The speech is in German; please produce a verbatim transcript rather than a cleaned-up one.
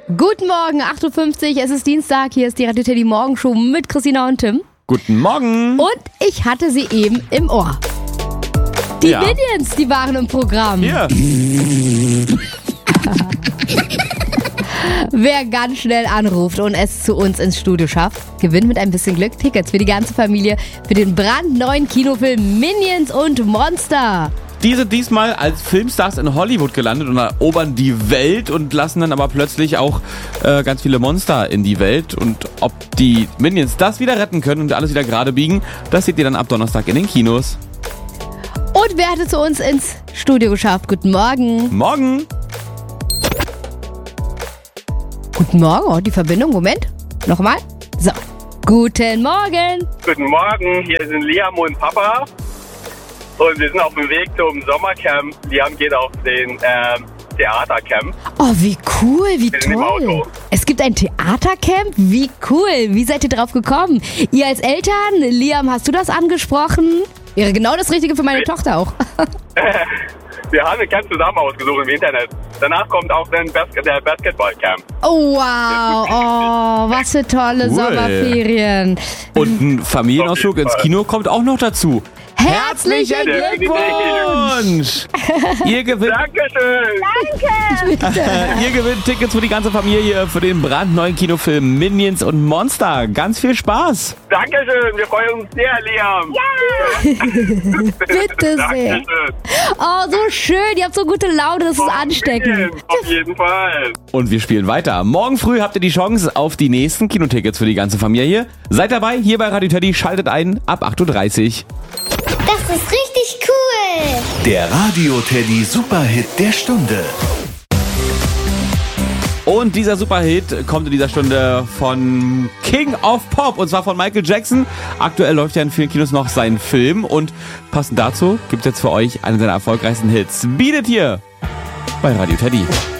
Guten Morgen, acht Uhr fünfzig, es ist Dienstag, hier ist die Radio Teddy Morgenshow mit Christina und Tim. Guten Morgen. Und ich hatte sie eben im Ohr. Die Ja. Minions, die waren im Programm. Hier. Wer ganz schnell anruft und es zu uns ins Studio schafft, gewinnt mit ein bisschen Glück Tickets für die ganze Familie für den brandneuen Kinofilm Minions und Monster. Die sind diesmal als Filmstars in Hollywood gelandet und erobern die Welt und lassen dann aber plötzlich auch äh, ganz viele Monster in die Welt. Und ob die Minions das wieder retten können und alles wieder gerade biegen, das seht ihr dann ab Donnerstag in den Kinos. Und wer hatte zu uns ins Studio geschafft? Guten Morgen. Morgen. Guten Morgen, oh, die Verbindung, Moment. Nochmal. So. Guten Morgen. Guten Morgen, hier sind Liam und Papa und wir sind auf dem Weg zum Sommercamp. Liam geht auf den ähm, Theatercamp. Oh, wie cool, wie Wir sind im toll. Auto. Es gibt ein Theatercamp? Wie cool. Wie seid ihr drauf gekommen? Ihr als Eltern, Liam, hast du das angesprochen? Wäre genau das Richtige für meine Tochter auch. Wir haben ein Camp zusammen ausgesucht im Internet. Danach kommt auch dann Bas- der Basketballcamp. Oh, wow. Oh, was für tolle Cool. Sommerferien. Und ein Familienausflug Auf jeden ins Fall. Kino kommt auch noch dazu. Herzlichen Glückwunsch. Glückwunsch! Ihr gewinnt, Dankeschön! ihr gewinnt Tickets für die ganze Familie für den brandneuen Kinofilm Minions und Monster. Ganz viel Spaß! Dankeschön, wir freuen uns sehr, Liam. Bitte sehr. Dankeschön. Oh, so schön. Ihr habt so gute Laune. Das ist ansteckend. Auf jeden Fall. Und wir spielen weiter. Morgen früh habt ihr die Chance auf die nächsten Kinotickets für die ganze Familie. Seid dabei, hier bei Radio Teddy, schaltet ein ab acht Uhr dreißig. Das ist richtig cool. Der Radio Teddy Superhit der Stunde. Und dieser Superhit kommt in dieser Stunde von King of Pop und zwar von Michael Jackson. Aktuell läuft ja in vielen Kinos noch sein Film und passend dazu gibt es jetzt für euch einen seiner erfolgreichsten Hits. Beat It hier bei Radio Teddy.